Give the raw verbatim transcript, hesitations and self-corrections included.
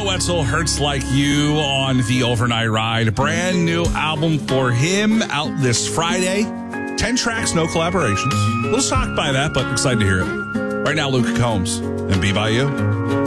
Wetzel, Hurts Like You on the Overnight Ride. A brand new album for him out this Friday. Ten tracks, no collaborations. A little shocked by that, but excited to hear it. Right now, Luke Combs and Be By You.